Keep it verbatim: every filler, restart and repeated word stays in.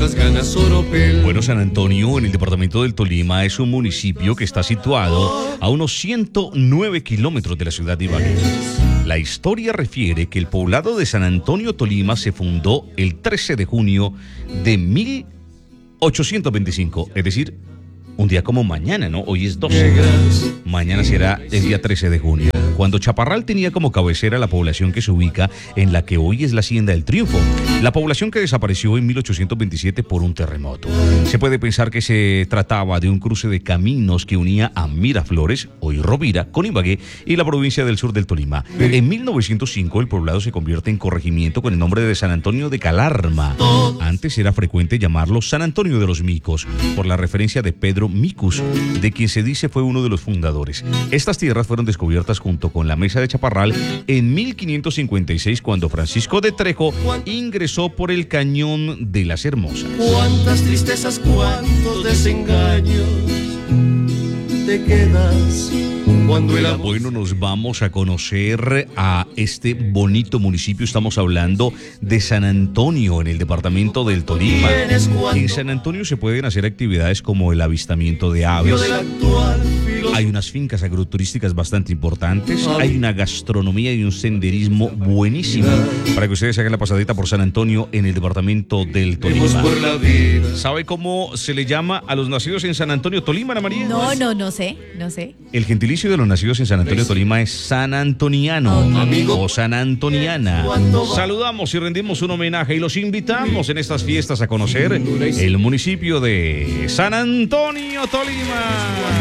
Bueno, San Antonio, en el departamento del Tolima, es un municipio que está situado a unos ciento nueve kilómetros de la ciudad de Ibagué. La historia refiere que el poblado de San Antonio, Tolima, se fundó el trece de junio de mil ochocientos veinticinco, es decir, un día como mañana, ¿no? Hoy es doce. Mañana será el día trece de junio, cuando Chaparral tenía como cabecera la población que se ubica en la que hoy es la Hacienda del Triunfo, la población que desapareció en mil ochocientos veintisiete por un terremoto. Se puede pensar que se trataba de un cruce de caminos que unía a Miraflores, hoy Rovira, con Ibagué y la provincia del sur del Tolima. En mil novecientos cinco el poblado se convierte en corregimiento con el nombre de San Antonio de Calarma. Antes era frecuente llamarlo San Antonio de los Micos, por la referencia de Pedro Micus, de quien se dice fue uno de los fundadores. Estas tierras fueron descubiertas junto con la Mesa de Chaparral en mil quinientos cincuenta y seis, cuando Francisco de Trejo ingresó por el cañón de las Hermosas. Cuántas tristezas, cuántos desengaños te quedas cuando el amor... Bueno, nos vamos a conocer a este bonito municipio. Estamos hablando de San Antonio, en el departamento del Tolima. En San Antonio se pueden hacer actividades como el avistamiento de aves. Hay unas fincas agroturísticas bastante importantes. Hay una gastronomía y un senderismo buenísimo para que ustedes hagan la pasadita por San Antonio, en el departamento del Tolima. ¿Sabe cómo se le llama a los nacidos en San Antonio, Tolima, Ana María? No, no, no sé, no sé. El gentilicio de los nacidos en San Antonio, Tolima, es San Antoniano, okay, o San Antoniana. Saludamos y rendimos un homenaje y los invitamos en estas fiestas a conocer el municipio de San Antonio, Tolima.